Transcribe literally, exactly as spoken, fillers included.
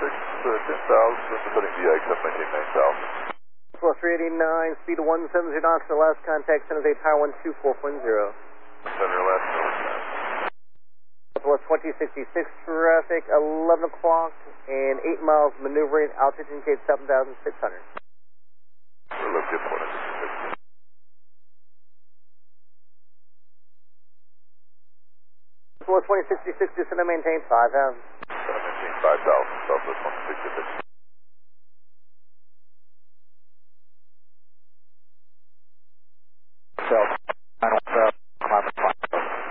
six, uh, ten thousand, descending V I X, maintain nine thousand. Plus three eighty-nine, speed of one seventy knots, the last contact, San Jose Tower one two four point zero. Center last number. Plus twenty sixty-six traffic, eleven o'clock, and eight miles maneuvering, altitude indicates seven thousand six hundred. We'll look good for it. Plus twenty sixty-six, descend and maintain five thousand. Descend and maintain five thousand, Southwest one sixty-six.